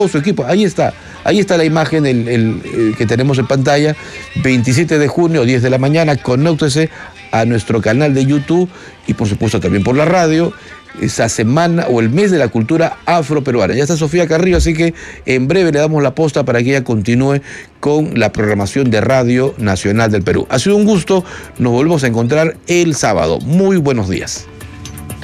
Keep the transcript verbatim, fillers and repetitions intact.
su equipo. Ahí está, ahí está la imagen el, el, el que tenemos en pantalla. veintisiete de junio, diez de la mañana, conéctese a nuestro canal de YouTube y por supuesto también por la radio, esa semana o el mes de la cultura afroperuana. Ya está Sofía Carrillo, así que en breve le damos la posta para que ella continúe con la programación de Radio Nacional del Perú. Ha sido un gusto, nos volvemos a encontrar el sábado. Muy buenos días.